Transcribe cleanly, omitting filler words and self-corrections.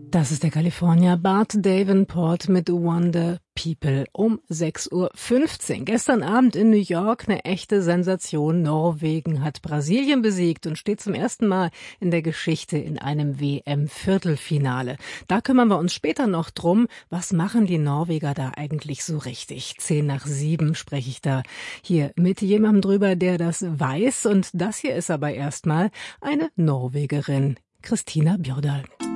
Das ist der California Bart Davenport mit Wonder People um 6:15 Uhr. Gestern Abend in New York eine echte Sensation. Norwegen hat Brasilien besiegt und steht zum ersten Mal in der Geschichte in einem WM-Viertelfinale. Da kümmern wir uns später noch drum, was machen die Norweger da eigentlich so richtig. 6:50 spreche ich da hier mit jemandem drüber, der das weiß. Und das hier ist aber erstmal eine Norwegerin, Kristina Bjørdal.